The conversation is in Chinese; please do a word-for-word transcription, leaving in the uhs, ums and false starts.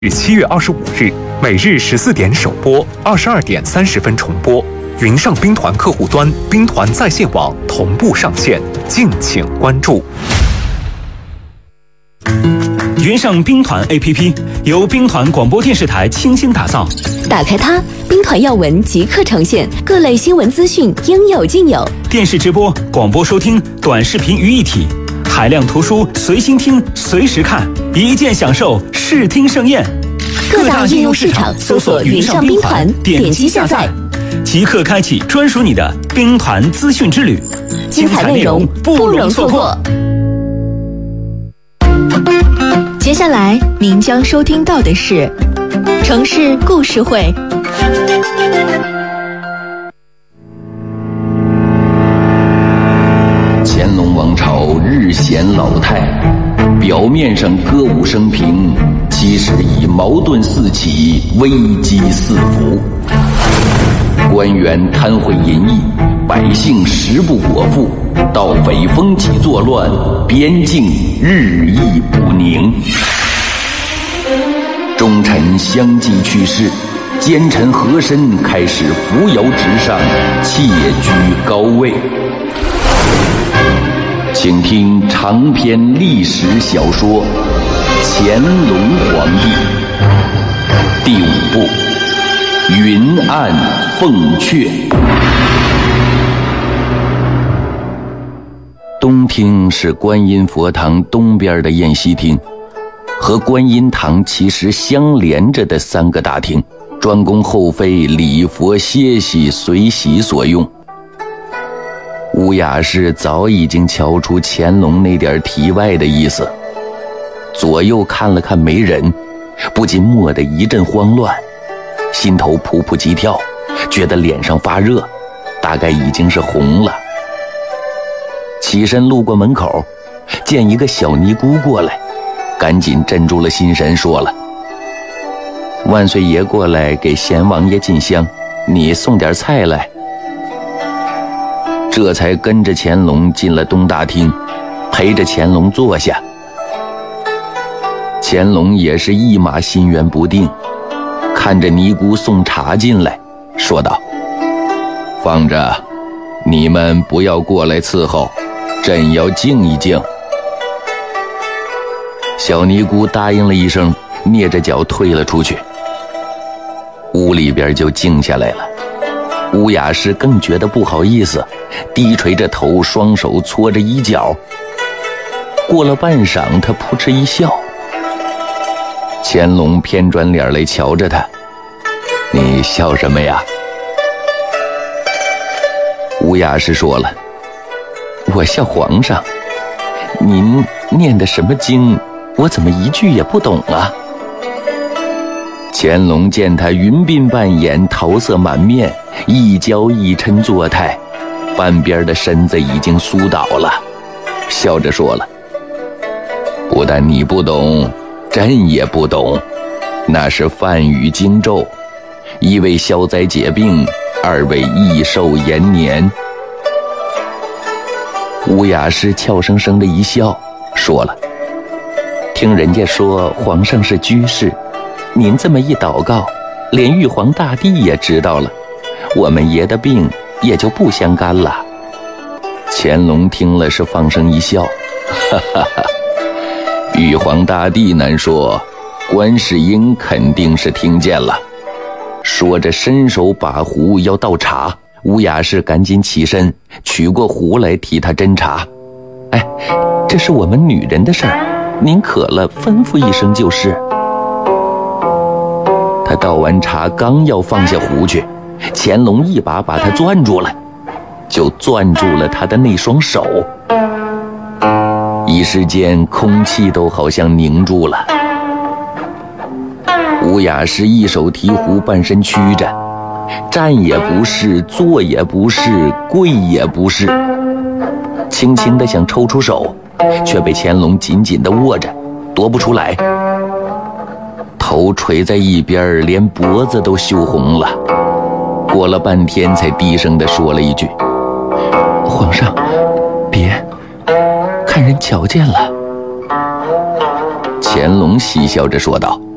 七月二十五日，每日十四点首播，二十二点三十分重播。云上兵团客户端、兵团在线网同步上线，敬请关注。 云上兵团 A P P 由兵团广播电视台倾心打造， 打开它，兵团要闻即刻呈现，各类新闻资讯应有尽有。 电视直播、广播收听、短视频于一体，海量图书随心听、随时看，一键享受视听盛宴。 各大应用市场搜索云上兵团，点击下载， 即刻开启专属你的兵团资讯之旅， 精彩内容不容错过。接下来您将收听到的是城市故事会。 乾隆王朝日显老态，表面上歌舞升平，其实已矛盾四起，危机四伏。官员贪贿淫逸，百姓食不果腹，盗匪风起作乱，边境日益不宁。忠臣相继去世，奸臣和珅开始扶摇直上，窃居高位。请听长篇历史小说《乾隆皇帝》第五部《云暗凤阙》。东厅是观音佛堂东边的宴席厅，和观音堂其实相连着的三个大厅，专供后妃礼佛歇息随喜所用。乌雅氏早已经瞧出乾隆那点题外的意思，左右看了看没人，不禁蓦地一阵慌乱，心头扑扑急跳，觉得脸上发热，大概已经是红了。起身路过门口，见一个小尼姑过来，赶紧镇住了心神，说了：万岁爷过来给贤王爷进香，你送点菜来。这才跟着乾隆进了东大厅，陪着乾隆坐下。乾隆也是一马心猿不定，看着尼姑送茶进来，说道：放着，你们不要过来伺候，朕要静一静。小尼姑答应了一声，蹑着脚退了出去。屋里边就静下来了。乌雅氏更觉得不好意思，低垂着头，双手搓着衣角。过了半晌，他扑哧一笑。乾隆偏转脸来瞧着他：你笑什么呀？乌雅氏说了：我笑皇上，您念的什么经，我怎么一句也不懂啊？乾隆见他云鬓半掩，桃色满面，一娇一嗔作态，半边的身子已经酥倒了，笑着说了：不但你不懂，朕也不懂，那是梵语经咒，一为消灾解病，二为益寿延年。乌雅氏俏生生的一笑，说了：听人家说皇上是居士，您这么一祷告，连玉皇大帝也知道了，我们爷的病也就不相干了。乾隆听了是放声一笑，哈哈哈，玉皇大帝难说，观世音肯定是听见了。说着伸手把壶要倒茶，乌雅氏赶紧起身取过壶来替他斟茶。哎，这是我们女人的事儿，您渴了吩咐一声就是。他倒完茶刚要放下壶去，乾隆一把把他攥住了，就攥住了他的那双手。一时间空气都好像凝住了。乌雅氏一手提壶，半身屈着，站也不是，坐也不是，跪也不是，轻轻地想抽出手，却被乾隆紧紧地握着，夺不出来。头垂在一边，连脖子都羞红了。过了半天才低声地说了一句：皇上，别看人瞧见了。乾隆嬉笑着说道：